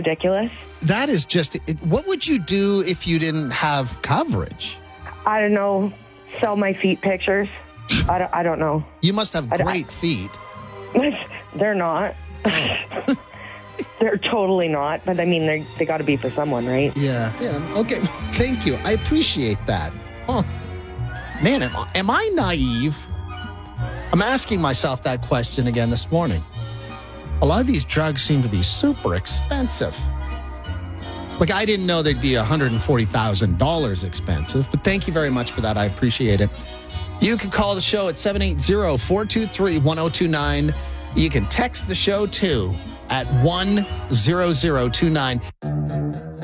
ridiculous. That is just, what would you do if you didn't have coverage? I don't know. Sell my feet pictures. I don't know. You must have great feet. They're not. They're totally not. But I mean, they got to be for someone, right? Yeah. Okay. Thank you. I appreciate that. Oh, man, am I naive? I'm asking myself that question again this morning. A lot of these drugs seem to be super expensive. Like, I didn't know they'd be $140,000 expensive, but thank you very much for that. I appreciate it. You can call the show at 780-423-1029. You can text the show, too, at 10029.